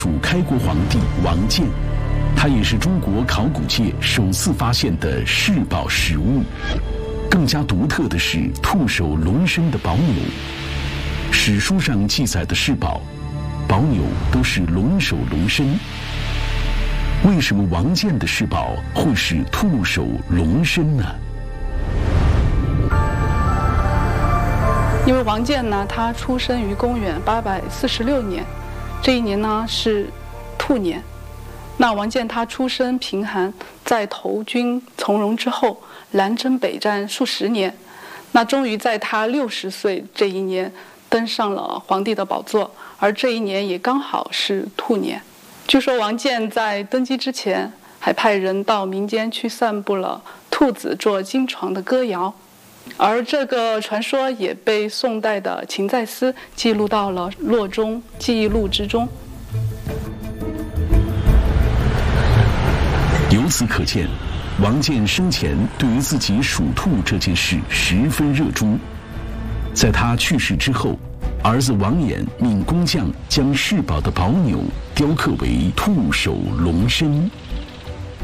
属开国皇帝王建，他也是中国考古界首次发现的世宝实物。更加独特的是兔首龙身的宝钮，史书上记载的世宝，宝钮都是龙首龙身。为什么王建的世宝会是兔首龙身呢？ 因为王建呢，他出生于公元846年，这一年呢是兔年。那王建他出身贫寒，在投军从戎之后，南征北战数十年，那终于在他60岁这一年登上了皇帝的宝座，而这一年也刚好是兔年。据说王建在登基之前，还派人到民间去散布了兔子坐金床的歌谣，而这个传说也被宋代的秦在思记录到了《洛中记忆录》之中。 由此可见，王建生前对于自己属兔这件事十分热衷。在他去世之后，儿子王衍命工匠将世宝的宝钮雕刻为兔首龙身，